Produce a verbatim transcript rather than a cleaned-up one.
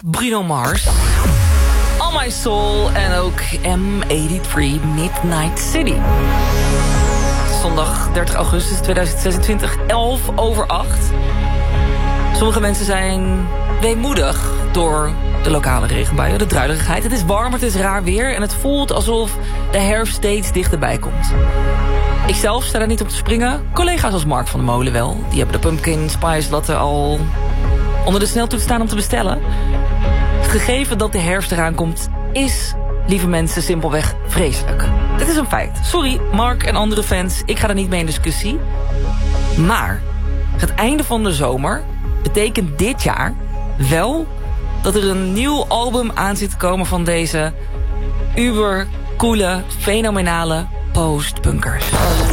Bruno Mars, All My Soul en ook M eenentachtig Midnight City. Zondag dertig augustus tweeduizend zesentwintig, elf over acht. Sommige mensen zijn weemoedig door de lokale regenbuien, de druilerigheid. Het is warm, het is raar weer en het voelt alsof de herfst steeds dichterbij komt. Ik zelf sta er niet op te springen. Collega's als Mark van der Molen wel. Die hebben de pumpkin spice latte al onder de sneltoets staan om te bestellen. Het gegeven dat de herfst eraan komt is, lieve mensen, simpelweg vreselijk. Dit is een feit. Sorry, Mark en andere fans, ik ga er niet mee in discussie. Maar het einde van de zomer betekent dit jaar wel dat er een nieuw album aan zit te komen van deze uber coole, fenomenale postpunkers.